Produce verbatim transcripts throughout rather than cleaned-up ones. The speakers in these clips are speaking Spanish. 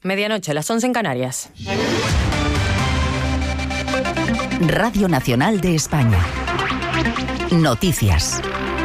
Medianoche, las once en Canarias. Radio Nacional de España. Noticias.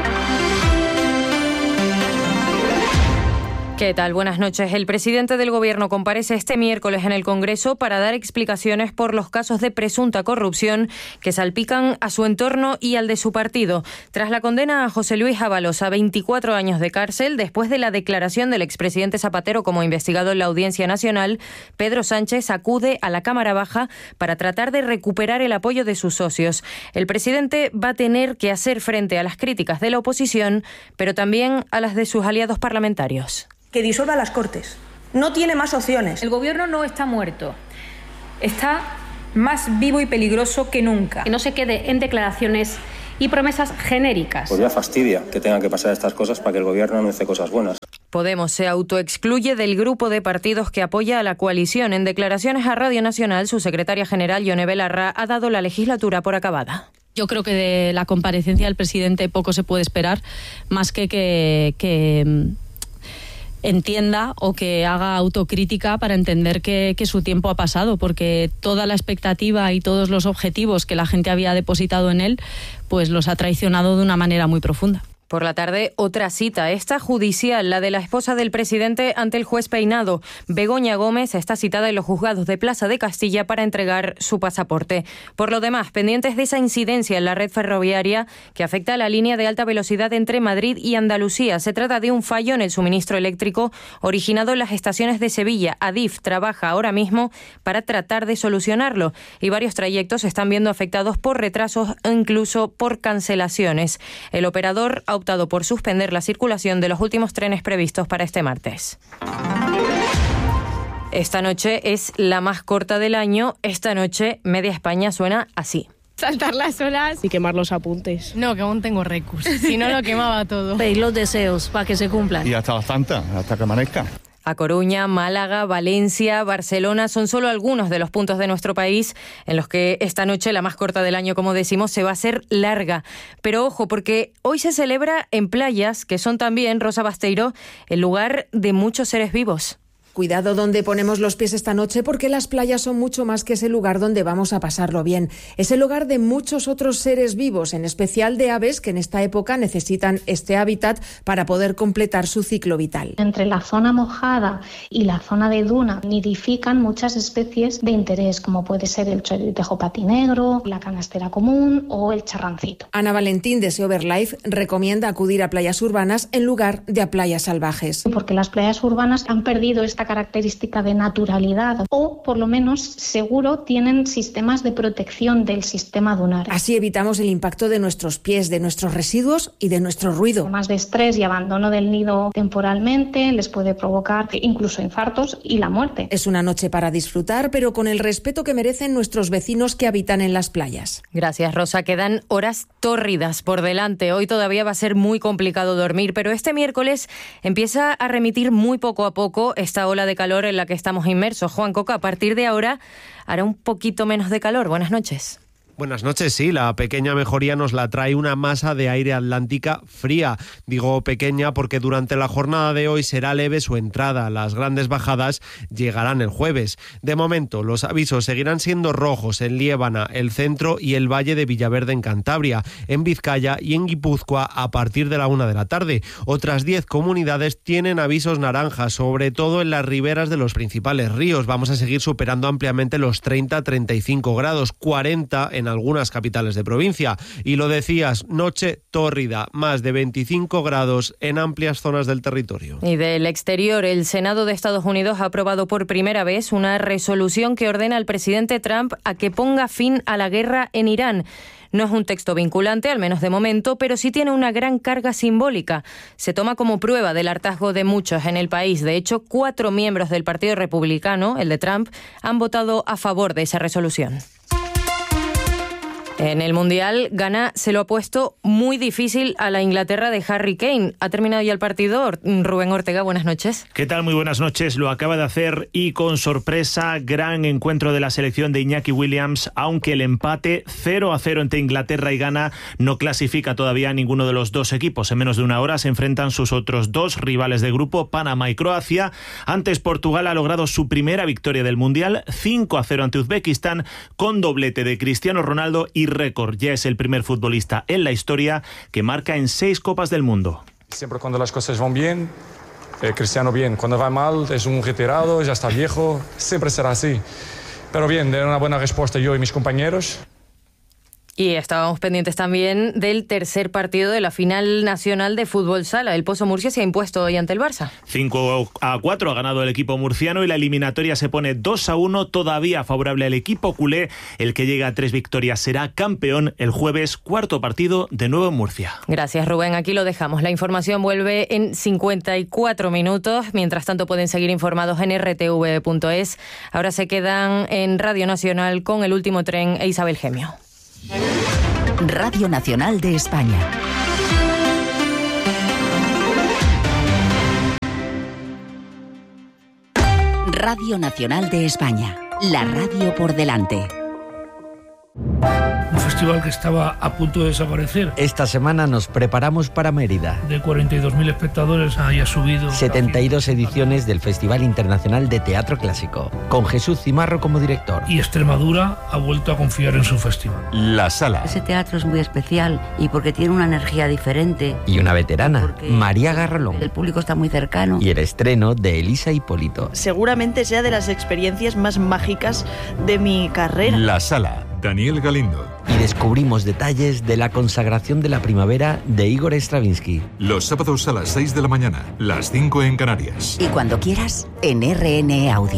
¿Qué tal? Buenas noches. El presidente del Gobierno comparece este miércoles en el Congreso para dar explicaciones por los casos de presunta corrupción que salpican a su entorno y al de su partido. Tras la condena a José Luis Ábalos a veinticuatro años de cárcel, después de la declaración del expresidente Zapatero como investigado en la Audiencia Nacional, Pedro Sánchez acude a la Cámara Baja para tratar de recuperar el apoyo de sus socios. El presidente va a tener que hacer frente a las críticas de la oposición, pero también a las de sus aliados parlamentarios. Que disuelva las Cortes. No tiene más opciones. El gobierno no está muerto. Está más vivo y peligroso que nunca. Que no se quede en declaraciones y promesas genéricas. Pues ya fastidia que tengan que pasar estas cosas para que el gobierno anuncie cosas buenas. Podemos se autoexcluye del grupo de partidos que apoya a la coalición. En declaraciones a Radio Nacional, su secretaria general, Yone Belarra, ha dado la legislatura por acabada. Yo creo que de la comparecencia del presidente poco se puede esperar, más que que... que entienda o que haga autocrítica para entender que, que su tiempo ha pasado, porque toda la expectativa y todos los objetivos que la gente había depositado en él, pues los ha traicionado de una manera muy profunda. Por la tarde, otra cita, esta judicial, la de la esposa del presidente ante el juez Peinado. Begoña Gómez está citada en los juzgados de Plaza de Castilla para entregar su pasaporte. Por lo demás, pendientes de esa incidencia en la red ferroviaria que afecta a la línea de alta velocidad entre Madrid y Andalucía. Se trata de un fallo en el suministro eléctrico originado en las estaciones de Sevilla. Adif trabaja ahora mismo para tratar de solucionarlo y varios trayectos se están viendo afectados por retrasos e incluso por cancelaciones. El operador ha optado por suspender la circulación de los últimos trenes previstos para este martes. Esta noche es la más corta del año. Esta noche Media España suena así. Saltar las olas y quemar los apuntes. No, que aún tengo recus. Si no, lo quemaba todo. Pedir los deseos para que se cumplan. Y hasta bastante, hasta que amanezca. A Coruña, Málaga, Valencia, Barcelona son solo algunos de los puntos de nuestro país en los que esta noche, la más corta del año, como decimos, se va a hacer larga. Pero ojo, porque hoy se celebra en playas, que son también, Rosa Basteiro, el lugar de muchos seres vivos. Cuidado donde ponemos los pies esta noche, porque las playas son mucho más que ese lugar donde vamos a pasarlo bien. Es el hogar de muchos otros seres vivos, en especial de aves que en esta época necesitan este hábitat para poder completar su ciclo vital. Entre la zona mojada y la zona de duna nidifican muchas especies de interés, como puede ser el chorlitejo patinegro, la canastera común o el charrancito. Ana Valentín de Seoverlife recomienda acudir a playas urbanas en lugar de a playas salvajes. Porque las playas urbanas han perdido esta característica de naturalidad o, por lo menos, seguro tienen sistemas de protección del sistema dunar. Así evitamos el impacto de nuestros pies, de nuestros residuos y de nuestro ruido. Más de estrés y abandono del nido temporalmente les puede provocar incluso infartos y la muerte. Es una noche para disfrutar, pero con el respeto que merecen nuestros vecinos que habitan en las playas. Gracias, Rosa. Quedan horas tórridas por delante. Hoy todavía va a ser muy complicado dormir, pero este miércoles empieza a remitir muy poco a poco esta ola de calor en la que estamos inmersos. Juan Coca, a partir de ahora hará un poquito menos de calor. Buenas noches. Buenas noches, sí, la pequeña mejoría nos la trae una masa de aire atlántica fría. Digo pequeña porque durante la jornada de hoy será leve su entrada. Las grandes bajadas llegarán el jueves. De momento, los avisos seguirán siendo rojos en Liébana, el centro y el valle de Villaverde en Cantabria, en Vizcaya y en Guipúzcoa a partir de la una de la tarde. Otras diez comunidades tienen avisos naranjas, sobre todo en las riberas de los principales ríos. Vamos a seguir superando ampliamente los treinta a treinta y cinco grados, cuarenta en algunas capitales de provincia. Y lo decías, noche tórrida, más de veinticinco grados en amplias zonas del territorio. Y del exterior, el Senado de Estados Unidos ha aprobado por primera vez una resolución que ordena al presidente Trump a que ponga fin a la guerra en Irán. No es un texto vinculante, al menos de momento, pero sí tiene una gran carga simbólica. Se toma como prueba del hartazgo de muchos en el país. De hecho, cuatro miembros del Partido Republicano, el de Trump, han votado a favor de esa resolución. En el Mundial, Ghana se lo ha puesto muy difícil a la Inglaterra de Harry Kane. Ha terminado ya el partido. Rubén Ortega, buenas noches. ¿Qué tal? Muy buenas noches. Lo acaba de hacer y con sorpresa, gran encuentro de la selección de Iñaki Williams, aunque el empate cero a cero entre Inglaterra y Ghana no clasifica todavía a ninguno de los dos equipos. En menos de una hora se enfrentan sus otros dos rivales de grupo, Panamá y Croacia. Antes, Portugal ha logrado su primera victoria del Mundial, cinco a cero ante Uzbekistán, con doblete de Cristiano Ronaldo y récord. Ya es el primer futbolista en la historia que marca en seis Copas del Mundo. Siempre cuando las cosas van bien, eh, Cristiano bien. Cuando va mal, es un retirado, ya está viejo. Siempre será así. Pero bien, de una buena respuesta yo y mis compañeros. Y estábamos pendientes también del tercer partido de la final nacional de fútbol sala. El Pozo Murcia se ha impuesto hoy ante el Barça. cinco a cuatro ha ganado el equipo murciano y la eliminatoria se pone dos a uno, todavía favorable al equipo culé. El que llega a tres victorias será campeón el jueves, cuarto partido de nuevo en Murcia. Gracias, Rubén. Aquí lo dejamos. La información vuelve en cincuenta y cuatro minutos. Mientras tanto, pueden seguir informados en erre te ve punto es. Ahora se quedan en Radio Nacional con El Último Tren e Isabel Gemio. Radio Nacional de España. Radio Nacional de España. La radio por delante. Un festival que estaba a punto de desaparecer. Esta semana nos preparamos para Mérida. De cuarenta y dos mil espectadores haya subido... setenta y dos ediciones del Festival Internacional de Teatro Clásico, con Jesús Cimarro como director. Y Extremadura ha vuelto a confiar en su festival. La Sala. Ese teatro es muy especial y porque tiene una energía diferente. Y una veterana, María Garrolón. El público está muy cercano. Y el estreno de Elisa Hipólito. Seguramente sea de las experiencias más mágicas de mi carrera. La Sala. Daniel Galindo. Y descubrimos detalles de la consagración de la primavera de Igor Stravinsky. Los sábados a las seis de la mañana, las cinco en Canarias. Y cuando quieras, en R N E Audio.